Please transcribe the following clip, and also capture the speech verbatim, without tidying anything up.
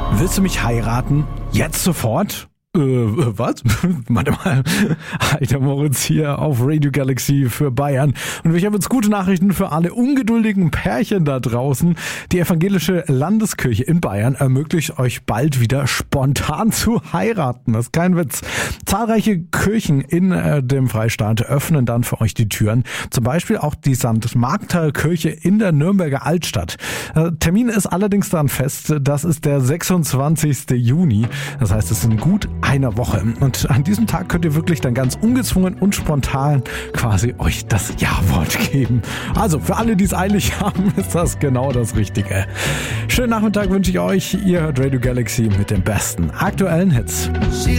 Willst du mich heiraten? Jetzt sofort? Äh, was? Warte mal. Heiter Moritz hier auf Radio Galaxy für Bayern. Und ich habe jetzt gute Nachrichten für alle ungeduldigen Pärchen da draußen. Die evangelische Landeskirche in Bayern ermöglicht euch bald wieder spontan zu heiraten. Das ist kein Witz. Zahlreiche Kirchen in äh, dem Freistaat öffnen dann für euch die Türen. Zum Beispiel auch die Sankt Markter Kirche in der Nürnberger Altstadt. Äh, Termin ist allerdings dann fest. Das ist der sechsundzwanzigsten Juni. Das heißt, es sind gut einer Woche. Und an diesem Tag könnt ihr wirklich dann ganz ungezwungen und spontan quasi euch das Ja-Wort geben. Also für alle, die es eilig haben, ist das genau das Richtige. Schönen Nachmittag wünsche ich euch. Ihr hört Radio Galaxy mit den besten aktuellen Hits.